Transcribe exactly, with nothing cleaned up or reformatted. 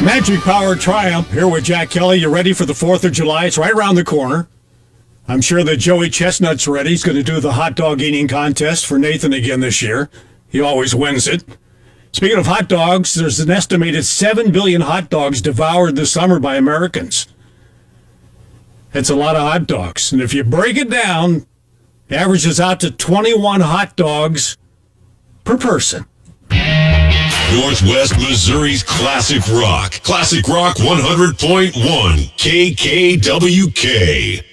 Magic Power Triumph here with Jack Kelly. You ready for the fourth of July? It's right around the corner. I'm sure that Joey Chestnut's ready. He's going to do the hot dog eating contest for Nathan again this year. He always wins it. Speaking of hot dogs, there's an estimated seven billion hot dogs devoured this summer by Americans. That's a lot of hot dogs. And if you break it down, it averages out to twenty-one hot dogs per person. Northwest Missouri's Classic Rock. Classic Rock one hundred point one. K K W K.